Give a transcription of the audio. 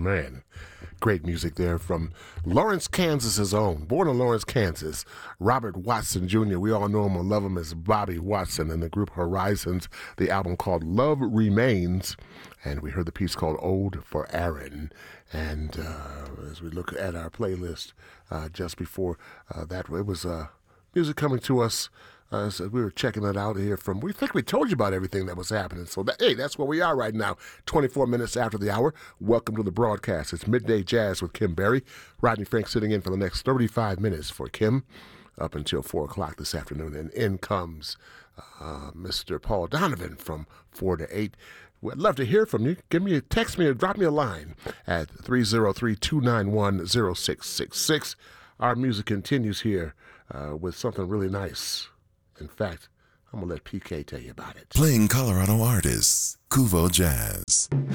man. Great music there from Lawrence, Kansas's own. Born in Lawrence, Kansas, Robert Watson Jr. We all know him or love him as Bobby Watson, and the group Horizons, the album called Love Remains. And we heard the piece called Ode for Aaron. And as we look at our playlist just before that, it was music coming to us. So we were checking it out here we think we told you about everything that was happening. So, that's where we are right now, 24 minutes after the hour. Welcome to the broadcast. It's Midday Jazz with Kim Berry. Rodney Frank sitting in for the next 35 minutes for Kim up until 4 o'clock this afternoon. And in comes Mr. Paul Donovan from 4 to 8. I'd love to hear from you. Text me or drop me a line at 303-291-0666. Our music continues here with something really nice. In fact, I'm going to let PK tell you about it. Playing Colorado artists, Kuvo Jazz.